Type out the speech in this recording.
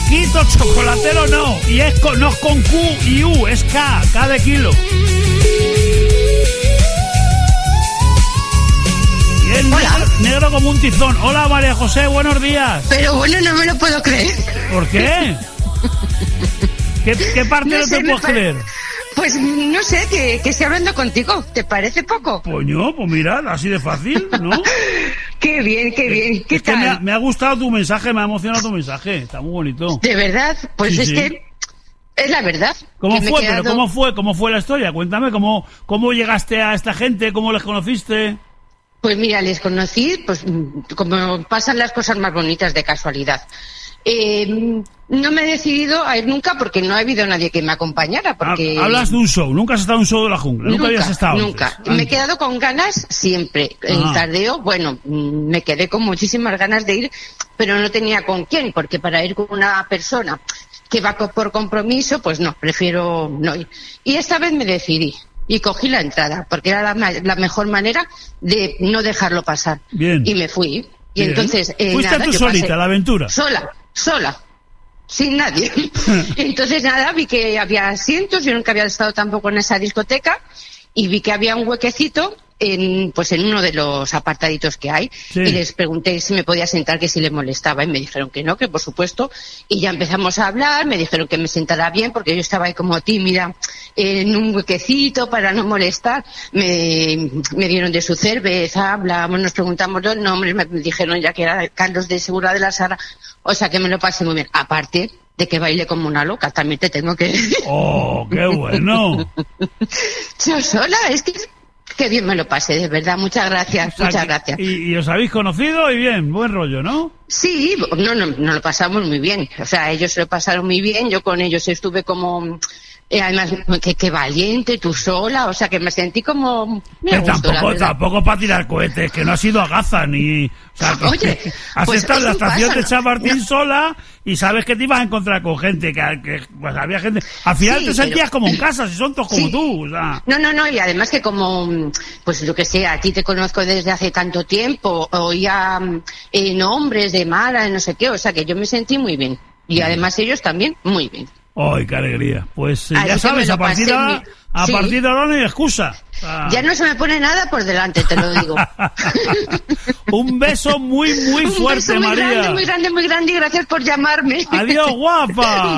Quito chocolatero no. Y es no es con Q y U, es K de kilo. Y es negro como un tizón. Hola María José, buenos días. Pero bueno, no me lo puedo creer. ¿Por qué? ¿Qué parte no te puedes creer? Pues no sé, que estoy hablando contigo. ¿Te parece poco? Coño, pues mirad, así de fácil, ¿no? Qué bien, qué bien. ¿Qué tal? Que me ha gustado tu mensaje, me ha emocionado tu mensaje. Está muy bonito. ¿De verdad? Pues sí, que es la verdad. ¿Cómo fue? Pero ¿cómo fue la historia? Cuéntame, ¿cómo llegaste a esta gente? ¿Cómo les conociste? Pues mira, les conocí, pues como pasan las cosas más bonitas de casualidad. No me he decidido a ir nunca porque no ha habido nadie que me acompañara. Porque hablas de un show, nunca has estado en un show de la jungla, nunca habías estado. Nunca. Me he quedado con ganas siempre. El tardeo, bueno, me quedé con muchísimas ganas de ir, pero no tenía con quién, porque para ir con una persona que va por compromiso, pues no, prefiero no ir. Y esta vez me decidí y cogí la entrada, porque era la mejor manera de no dejarlo pasar. Bien. Y me fui. Y bien. Entonces fuiste tú solita a la aventura. Sola, sin nadie. Entonces nada, vi que había asientos, yo nunca había estado tampoco en esa discoteca, y vi que había un huequecito en uno de los apartaditos que hay, y les pregunté si me podía sentar, que si les molestaba, y me dijeron que no, que por supuesto, y ya empezamos a hablar, me dijeron que me sentara bien, porque yo estaba ahí como tímida, en un huequecito para no molestar, me dieron de su cerveza, hablamos, nos preguntamos los nombres, me dijeron ya que era Carlos de Segura de la Sara, o sea que me lo pasé muy bien, aparte de que bailé como una loca, también te tengo que decir. ¡Oh, qué bueno! Yo sola, es que qué bien me lo pasé, de verdad, muchas gracias, o sea, muchas gracias. Y os habéis conocido y bien, buen rollo, ¿no? Sí, no lo pasamos muy bien, o sea, ellos se lo pasaron muy bien, yo con ellos estuve como... además, que valiente, tú sola, o sea, que me sentí como... Tampoco para tirar cohetes, que no has ido a Gaza, ni... O sea, oye, has pues estado en la estación pasa, de Chamartín sola y sabes que te ibas a encontrar con gente, que pues había gente... Al final te sentías como en casa, si son todos como tú, o sea... No, y además que como, pues yo que sé, a ti te conozco desde hace tanto tiempo, oía nombres de Mara, no sé qué, o sea, que yo me sentí muy bien. Y además ellos también, muy bien. ¡Ay, qué alegría! Pues ya sabes, a partir de ahora no hay excusa. Ya no se me pone nada por delante, te lo digo. Un beso muy, muy fuerte, un beso María. Muy grande, y gracias por llamarme. Adiós, guapa.